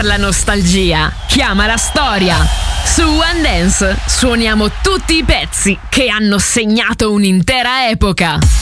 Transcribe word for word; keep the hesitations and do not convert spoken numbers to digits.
chiamar la nostalgia, chiama la storia. Su One Dance suoniamo tutti i pezzi che hanno segnato un'intera epoca.